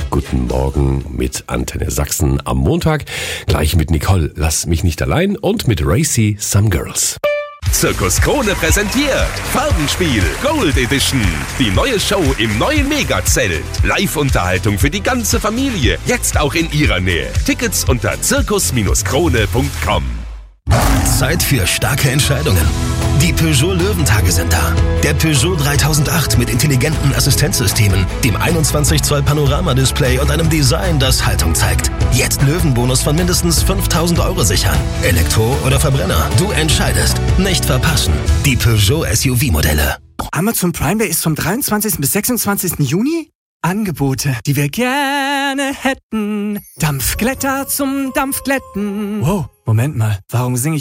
Guten Morgen mit Antenne Sachsen am Montag. Gleich mit Nicole, lass mich nicht allein, und mit Racy, Some Girls. Zirkus Krone präsentiert Farbenspiel Gold Edition. Die neue Show im neuen Megazelt. Live-Unterhaltung für die ganze Familie. Jetzt auch in ihrer Nähe. Tickets unter zirkus-krone.com. Zeit für starke Entscheidungen. Die Peugeot Löwentage sind da. Der Peugeot 3008 mit intelligenten Assistenzsystemen, dem 21 Zoll Panoramadisplay und einem Design, das Haltung zeigt. Jetzt Löwenbonus von mindestens 5.000 € sichern. Elektro oder Verbrenner, du entscheidest. Nicht verpassen. Die Peugeot SUV-Modelle. Amazon Prime Day ist vom 23. bis 26. Juni? Angebote, die wir gerne hätten. Dampfglätter zum Dampfglätten. Wow, Moment mal, warum singe ich